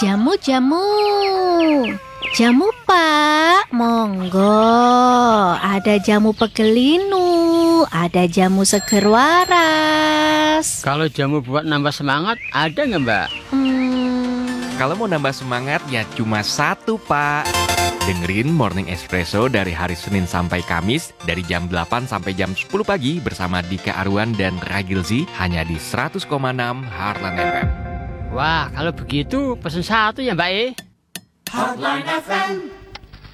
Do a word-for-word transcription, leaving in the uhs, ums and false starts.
Jamu-jamu. Jamu, Pak. Monggo. Ada jamu pegelinu, ada jamu seger waras. Kalau jamu buat nambah semangat, ada nggak, Mbak? Hmm. Kalau mau nambah semangat, ya cuma satu, Pak. Dengerin Morning Espresso dari hari Senin sampai Kamis dari jam delapan sampai jam sepuluh pagi bersama Dika Arwan dan Ragilzi hanya di seratus koma enam Heartland F M. Wah, kalau begitu pesen satu ya, Mbak E. Heartland F M.